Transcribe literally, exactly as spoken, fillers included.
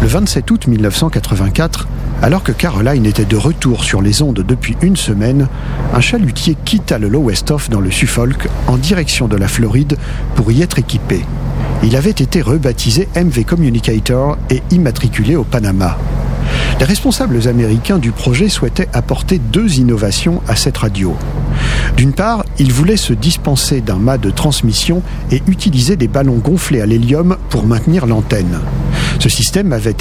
Le vingt-sept août mille neuf cent quatre-vingt-quatre, alors que Caroline était de retour sur les ondes depuis une semaine, un chalutier quitta le Lowestoft dans le Suffolk en direction de la Floride pour y être équipé. Il avait été rebaptisé M V Communicator et immatriculé au Panama. Les responsables américains du projet souhaitaient apporter deux innovations à cette radio. D'une part, ils voulaient se dispenser d'un mât de transmission et utiliser des ballons gonflés à l'hélium pour maintenir l'antenne. Ce système avait